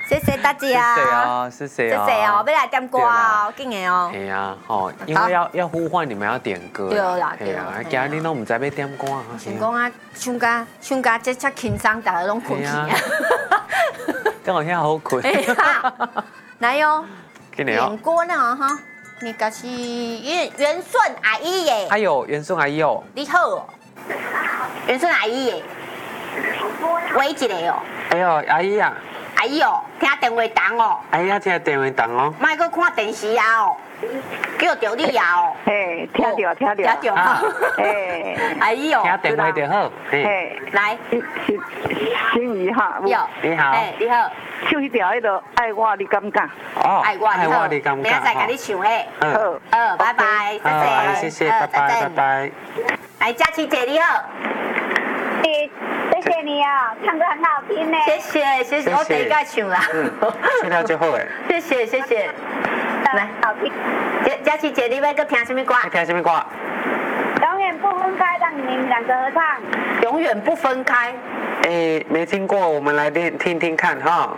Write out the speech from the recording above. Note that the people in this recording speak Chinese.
谢谢大家。 谢谢哦，谢谢哦， 谢谢哦，要来点歌哦，紧的哦。 哎呀，哦，因为要呼唤你们要点歌。 对啦， 对啊，今日拢唔知要点歌啊。 想讲啊，唱歌这遮轻松，大家拢困去啊。 刚好现在好困。 来哟， 点歌呢哈，那个是元顺阿姨耶。 哎呦，元顺阿姨哦。 你好哦，元顺阿姨耶，喂一个哦。 哎呦，阿姨啊。 阿姨哦，听电话筒哦。 阿姨啊，听电话筒哦。 莫去看电视啊哦，叫着你啊哦。 嘿，听到。 听到哈。嘿，阿姨哦。 听电话就好。 嘿， 来。 心仪哈。 你好。 哎，你好。 唱一条迄个爱我你敢敢？ 哦， 爱我你敢敢？ 明仔载给你唱嘿。 好。 拜拜， 谢谢，拜拜。 来，佳琪姐你好。 谢谢你啊，唱歌很好听呢。 谢谢，我第一个唱啦。 唱了就好诶。 谢谢。来， 好听。 佳琪姐，你要搁听什么歌？ 听什么歌？ 永远不分开，让你们两个合唱。 永远不分开。 没听过，我们来听听看哈。